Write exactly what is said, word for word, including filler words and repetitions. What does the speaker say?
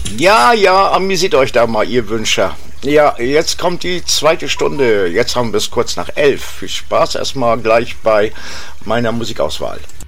Ja, ja, amüsiert euch da mal, ihr Wünscher. Ja, jetzt kommt die zweite Stunde. Jetzt haben wir es kurz nach elf. Viel Spaß erstmal gleich bei meiner Musikauswahl.